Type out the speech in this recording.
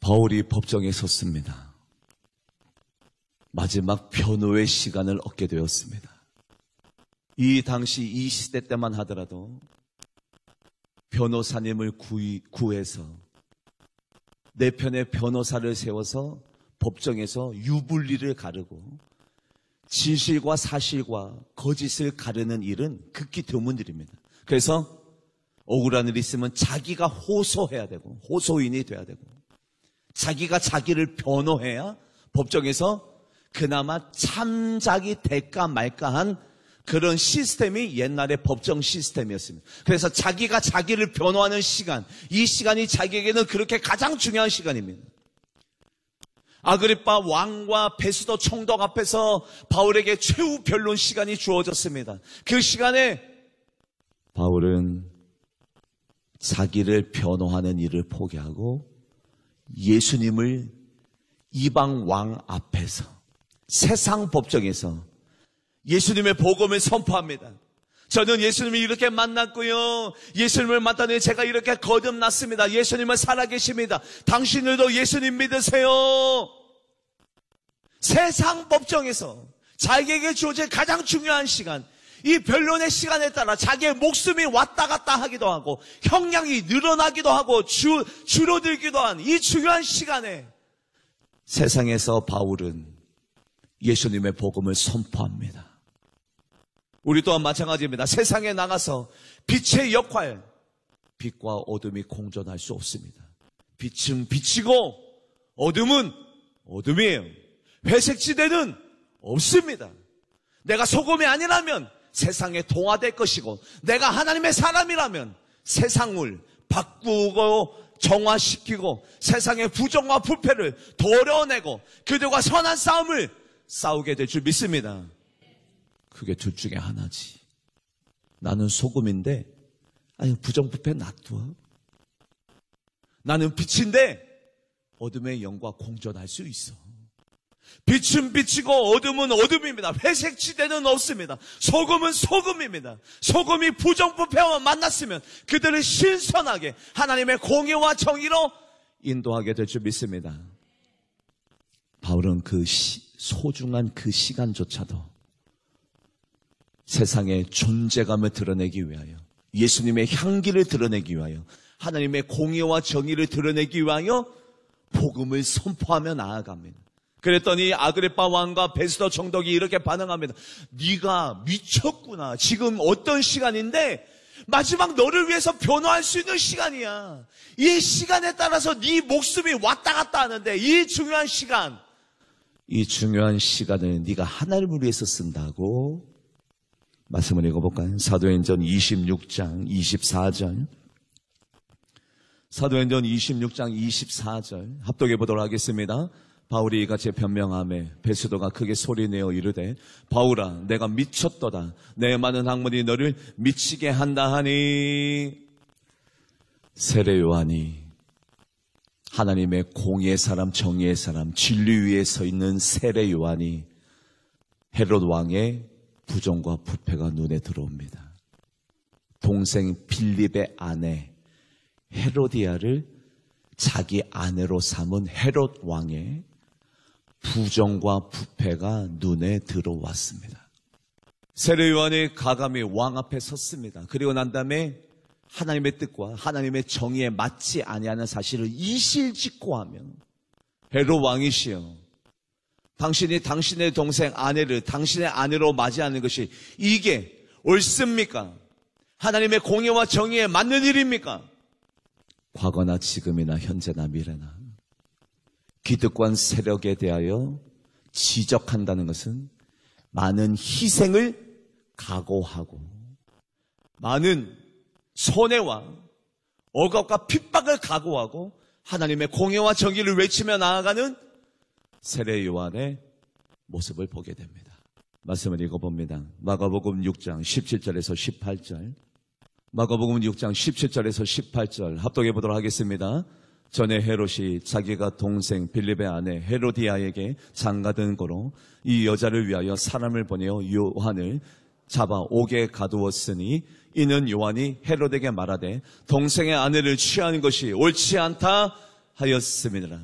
바울이 법정에 섰습니다. 마지막 변호의 시간을 얻게 되었습니다. 이 당시 이 시대 때만 하더라도 변호사님을 구해서 내 편에 변호사를 세워서 법정에서 유불리를 가르고 진실과 사실과 거짓을 가르는 일은 극히 드문 일입니다. 그래서 억울한 일이 있으면 자기가 호소해야 되고 호소인이 돼야 되고 자기가 자기를 변호해야 법정에서 그나마 참작이 될까 말까한 그런 시스템이 옛날의 법정 시스템이었습니다. 그래서 자기가 자기를 변호하는 시간, 이 시간이 자기에게는 그렇게 가장 중요한 시간입니다. 아그리빠 왕과 베스도 총독 앞에서 바울에게 최후 변론 시간이 주어졌습니다. 그 시간에 바울은 자기를 변호하는 일을 포기하고 예수님을 이방 왕 앞에서 세상 법정에서 예수님의 복음을 선포합니다. 저는 예수님을 이렇게 만났고요. 예수님을 만나니 제가 이렇게 거듭났습니다. 예수님은 살아계십니다. 당신들도 예수님 믿으세요. 세상 법정에서 자기에게 주어진 가장 중요한 시간, 이 변론의 시간에 따라 자기의 목숨이 왔다 갔다 하기도 하고 형량이 늘어나기도 하고 줄어들기도 한 이 중요한 시간에 세상에서 바울은 예수님의 복음을 선포합니다. 우리 또한 마찬가지입니다. 세상에 나가서 빛의 역할, 빛과 어둠이 공존할 수 없습니다. 빛은 빛이고 어둠은 어둠이에요. 회색지대는 없습니다. 내가 소금이 아니라면 세상에 동화될 것이고 내가 하나님의 사람이라면 세상을 바꾸고 정화시키고 세상의 부정과 부패를 도려내고 그들과 선한 싸움을 싸우게 될 줄 믿습니다. 그게 둘 중에 하나지. 나는 소금인데 부정부패 놔둬. 나는 빛인데 어둠의 영과 공존할 수 있어. 빛은 빛이고 어둠은 어둠입니다. 회색지대는 없습니다. 소금은 소금입니다. 소금이 부정부패와 만났으면 그들을 신선하게 하나님의 공의와 정의로 인도하게 될 줄 믿습니다. 바울은 그 소중한 그 시간조차도 세상의 존재감을 드러내기 위하여, 예수님의 향기를 드러내기 위하여, 하나님의 공의와 정의를 드러내기 위하여 복음을 선포하며 나아갑니다. 그랬더니 아그리빠 왕과 베스도 총독이 이렇게 반응합니다. 네가 미쳤구나. 지금 어떤 시간인데 마지막 너를 위해서 변호할 수 있는 시간이야. 이 시간에 따라서 네 목숨이 왔다 갔다 하는데 이 중요한 시간을 네가 하나님을 위해서 쓴다고. 말씀을 읽어볼까요? 사도행전 26장 24절. 사도행전 26장 24절 합독해 보도록 하겠습니다. 바울이 이같이 변명하매 베스도가 크게 소리내어 이르되 바울아 내가 미쳤도다. 내 많은 학문이 너를 미치게 한다 하니. 세례 요한이 하나님의 공의의 사람, 정의의 사람, 진리 위에 서 있는 세례 요한이 헤롯 왕의 부정과 부패가 눈에 들어옵니다. 동생 빌립의 아내 헤로디아를 자기 아내로 삼은 헤롯 왕의 부정과 부패가 눈에 들어왔습니다. 세례 요한이 가감히 왕 앞에 섰습니다. 그리고 난 다음에 하나님의 뜻과 하나님의 정의에 맞지 아니하는 사실을 이실직고하며 헤롯 왕이시여, 당신이 당신의 동생 아내를 당신의 아내로 맞이하는 것이 이게 옳습니까? 하나님의 공의와 정의에 맞는 일입니까? 과거나 지금이나 현재나 미래나 기득권 세력에 대하여 지적한다는 것은 많은 희생을 각오하고 많은 손해와 억압과 핍박을 각오하고 하나님의 공의와 정의를 외치며 나아가는 세례 요한의 모습을 보게 됩니다. 말씀을 읽어봅니다. 마가복음 6장 17절에서 18절. 마가복음 6장 17절에서 18절 합독해 보도록 하겠습니다. 전에 헤롯이 자기가 동생 빌립의 아내 헤로디아에게 장가든 고로 이 여자를 위하여 사람을 보내어 요한을 잡아 옥에 가두었으니 이는 요한이 헤롯에게 말하되 동생의 아내를 취하는 것이 옳지 않다 하였습니다.